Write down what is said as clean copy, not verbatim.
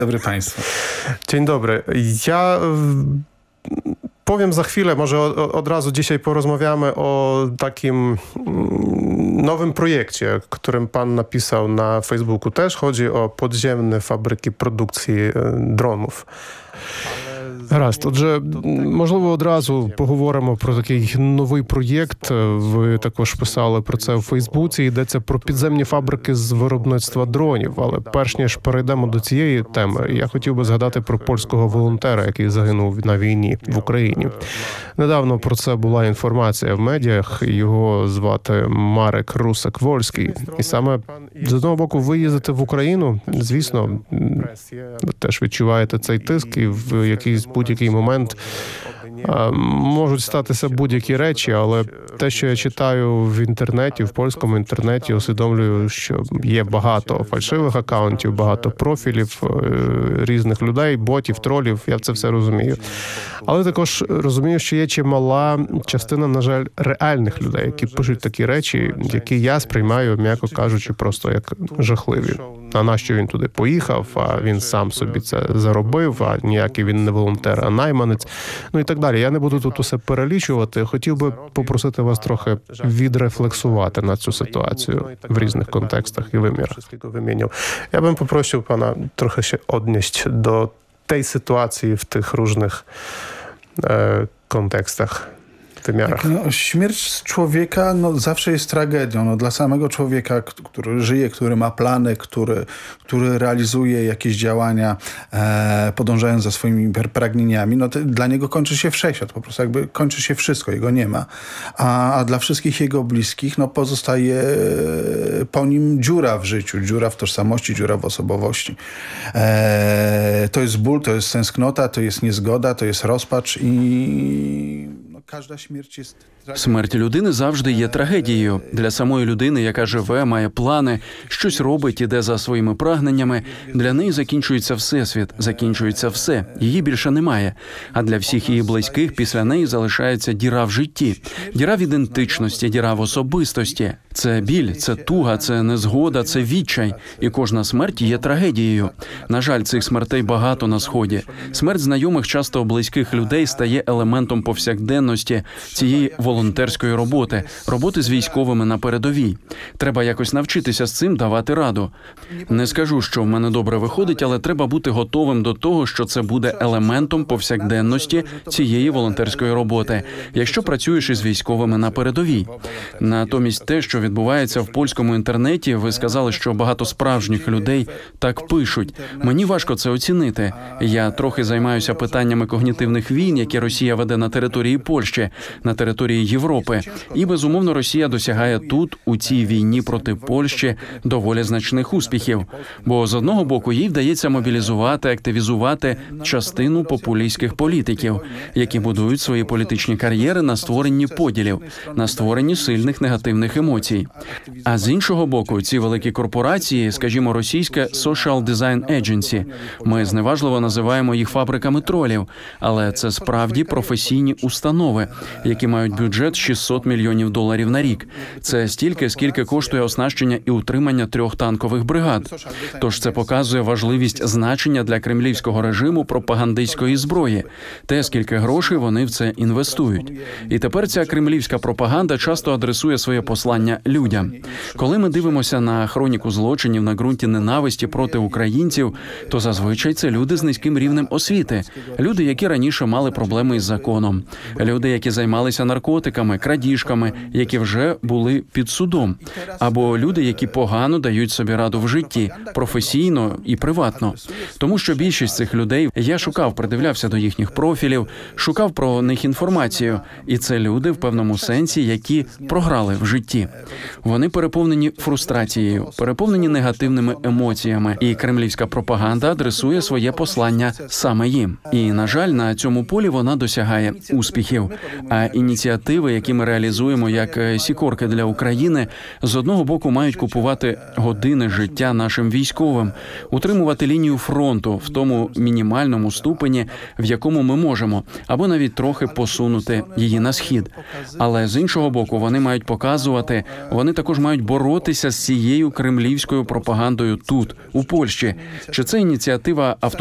Dobry Państwu. Dzień dobry. Ja powiem za chwilę, może od razu dzisiaj porozmawiamy o takim nowym projekcie, którym pan napisał na Facebooku. Też chodzi o podziemne fabryki produkції дронів. Гаразд. Отже, можливо, одразу поговоримо про такий новий проєкт. Ви також писали про це у Фейсбуці. Йдеться про підземні фабрики з виробництва дронів. Але перш ніж перейдемо до цієї теми, я хотів би згадати про польського волонтера, який загинув на війні в Україні. Недавно про це була інформація в медіях. Його звати Марек Русак-Вольський. І саме з одного боку ви їздите в Україну, звісно, теж відчуваєте цей тиск, і в якийсь будь-який момент можуть статися будь-які речі, але те, що я читаю в інтернеті, в польському інтернеті, усвідомлюю, що є багато фальшивих акаунтів, багато профілів різних людей, ботів, тролів, я це все розумію. Але також розумію, що є чимала частина, на жаль, реальних людей, які пишуть такі речі, які я сприймаю, м'яко кажучи, просто як жахливі. А нащо він туди поїхав, а він сам собі це заробив, а ніякий він не волонтер, а найманець, ну і так далі. Я не буду тут усе перелічувати. Хотів би попросити вас трохи відрефлексувати на цю ситуацію в різних контекстах і вимірах. Я bym poprosił pana trochę się odnieść do tej sytuacji w tych różnych kontekstach. Wymiarach. Śmierć człowieka zawsze jest tragedią. Dla samego człowieka, który żyje, który ma plany, który realizuje jakieś działania, podążając za swoimi pragnieniami, dla niego kończy się wszechświat. Po prostu jakby kończy się wszystko, jego nie ma. A dla wszystkich jego bliskich pozostaje po nim dziura w życiu, dziura w tożsamości, dziura w osobowości. To jest ból, to jest tęsknota, to jest niezgoda, to jest rozpacz i Смерть людини завжди є трагедією. Для самої людини, яка живе, має плани, щось робить, іде за своїми прагненнями, для неї закінчується всесвіт, закінчується все, її більше немає. А для всіх її близьких після неї залишається діра в житті, діра в ідентичності, діра в особистості. Це біль, це туга, це незгода, це відчай. І кожна смерть є трагедією. На жаль, цих смертей багато на Сході. Смерть знайомих, часто близьких людей стає елементом повсякденності цієї волонтерської роботи, роботи з військовими на передовій. Треба якось навчитися з цим давати раду. Не скажу, що в мене добре виходить, але треба бути готовим до того, що це буде елементом повсякденності цієї волонтерської роботи, якщо працюєш із військовими на передовій. Натомість те, що відбувається в польському інтернеті, ви сказали, що багато справжніх людей так пишуть. Мені важко це оцінити. Я трохи займаюся питаннями когнітивних війн, які Росія веде на території Польщі, на території Європи. І, безумовно, Росія досягає тут, у цій війні проти Польщі, доволі значних успіхів. Бо, з одного боку, їй вдається мобілізувати, активізувати частину популістських політиків, які будують свої політичні кар'єри на створенні поділів, на створенні сильних негативних емоцій. А з іншого боку, ці великі корпорації, скажімо, російське Social Design Agency, ми зневажливо називаємо їх фабриками тролів, але це справді професійні установи, які мають бюджет 600 мільйонів доларів на рік. Це стільки, скільки коштує оснащення і утримання 3 танкових бригад. Тож це показує важливість значення для кремлівського режиму пропагандистської зброї, те, скільки грошей вони в це інвестують. І тепер ця кремлівська пропаганда часто адресує своє послання людям. Коли ми дивимося на хроніку злочинів на ґрунті ненависті проти українців, то зазвичай це люди з низьким рівнем освіти, люди, які раніше мали проблеми із законом, люди, які займалися наркотиками, крадіжками, які вже були під судом, або люди, які погано дають собі раду в житті, професійно і приватно. Тому що більшість цих людей, я шукав, придивлявся до їхніх профілів, шукав про них інформацію, і це люди в певному сенсі, які програли в житті. Вони переповнені фрустрацією, переповнені негативними емоціями, і кремлівська пропаганда адресує своє послання саме їм. І, на жаль, на цьому полі вона досягає успіхів. А ініціативи, які ми реалізуємо як сікорки для України, з одного боку мають купувати години життя нашим військовим, утримувати лінію фронту в тому мінімальному ступені, в якому ми можемо, або навіть трохи посунути її на схід. Але з іншого боку, вони мають показувати, вони також мають боротися з цією кремлівською пропагандою тут, у Польщі. Чи це ініціатива